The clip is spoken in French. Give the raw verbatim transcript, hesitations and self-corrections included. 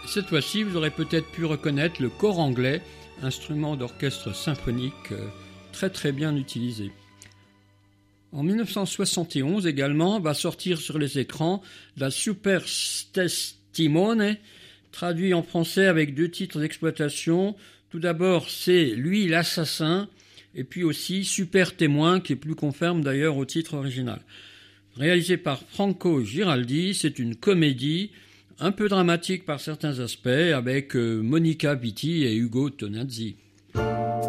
Cette fois-ci, vous aurez peut-être pu reconnaître le cor anglais, instrument d'orchestre symphonique euh, très très bien utilisé. En mille neuf cent soixante et onze également va sortir sur les écrans La Super Testimone, traduit en français avec deux titres d'exploitation. Tout d'abord, c'est Lui l'assassin, et puis aussi Super Témoin, qui est plus conforme d'ailleurs au titre original. Réalisé par Franco Giraldi, c'est une comédie un peu dramatique par certains aspects, avec Monica Vitti et Ugo Tognazzi.